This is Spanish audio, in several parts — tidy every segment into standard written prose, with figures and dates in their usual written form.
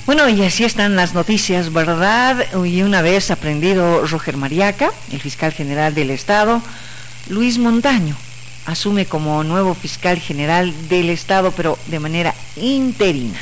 Bueno, y así están las noticias, ¿verdad? Y una vez aprendido Roger Mariaca, el fiscal general del Estado, Luis Montaño asume como nuevo fiscal general del Estado, pero de manera interina.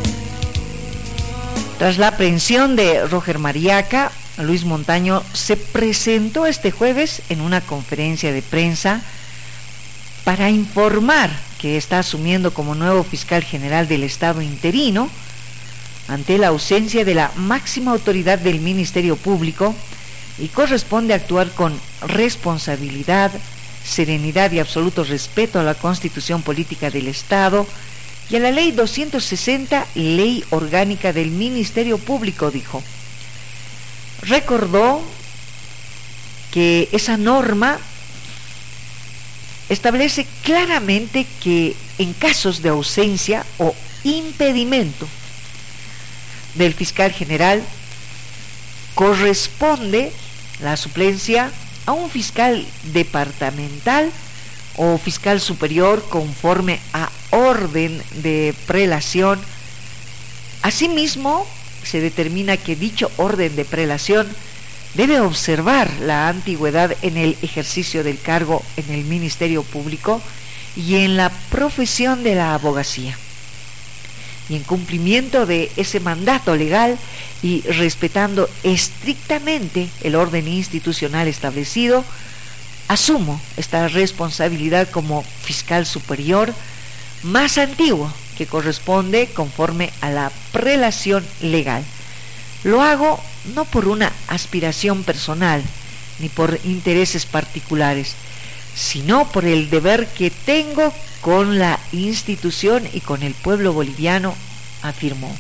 Tras la aprehensión de Roger Mariaca, Luis Montaño se presentó este jueves en una conferencia de prensa para informar que está asumiendo como nuevo fiscal general del Estado interino ante la ausencia de la máxima autoridad del Ministerio Público y corresponde actuar con responsabilidad, serenidad y absoluto respeto a la Constitución Política del Estado y a la Ley 260, Ley Orgánica del Ministerio Público, dijo. Recordó que esa norma establece claramente que en casos de ausencia o impedimento del fiscal general corresponde la suplencia a un fiscal departamental o fiscal superior conforme a orden de prelación. Asimismo, se determina que dicho orden de prelación debe observar la antigüedad en el ejercicio del cargo en el Ministerio Público y en la profesión de la abogacía. Y en cumplimiento de ese mandato legal y respetando estrictamente el orden institucional establecido, asumo esta responsabilidad como fiscal superior más antiguo que corresponde conforme a la prelación legal. Lo hago no por una aspiración personal ni por intereses particulares, sino por el deber que tengo con la institución y con el pueblo boliviano, afirmó.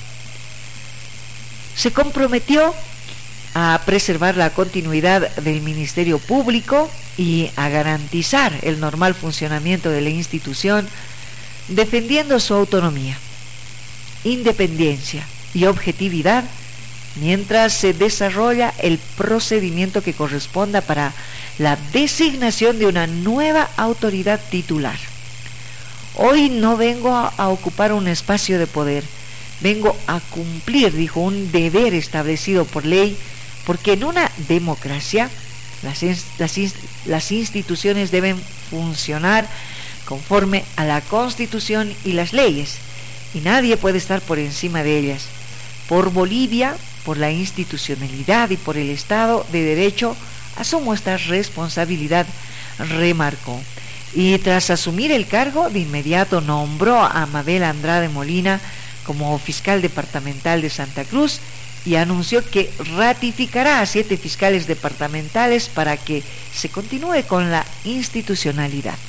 Se comprometió a preservar la continuidad del Ministerio Público y a garantizar el normal funcionamiento de la institución, defendiendo su autonomía, independencia y objetividad mientras se desarrolla el procedimiento que corresponda para la designación de una nueva autoridad titular. Hoy no vengo a ocupar un espacio de poder, vengo a cumplir, dijo, un deber establecido por ley, porque en una democracia las instituciones deben funcionar conforme a la Constitución y las leyes, y nadie puede estar por encima de ellas. Por Bolivia, por la institucionalidad y por el Estado de Derecho, asumo esta responsabilidad, remarcó. Y tras asumir el cargo, de inmediato nombró a Mabel Andrade Molina como fiscal departamental de Santa Cruz y anunció que ratificará a 7 fiscales departamentales para que se continúe con la institucionalidad.